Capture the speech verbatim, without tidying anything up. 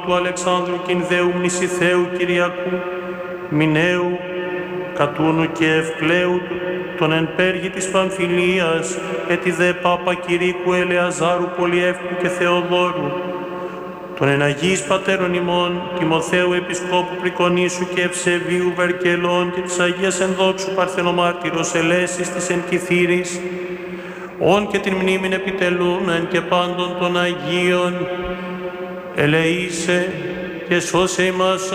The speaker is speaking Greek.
του Αλεξάνδρου Κινδαίου Μνησιθαίου Κυριακού, Μιναίου, Κατούνου και Ευκλαίου, τον εν πέργη της Παμφιλίας, έτι δε Πάπα Κηρύκου Ελεαζάρου Πολυεύκου και Θεοδόρου, τον εν Αγίης Πατέρων ημών, Τιμοθέου Επισκόπου Πρικονήσου και Ευσεβίου Βερκελών και της Αγίας Ενδόξου Παρθενομάρτυρος Ελέσης της εν Κυθύρης, όν και την μνήμην επιτελούν εν και πάντων των Αγίων, ελεήσε και σώσε ημάς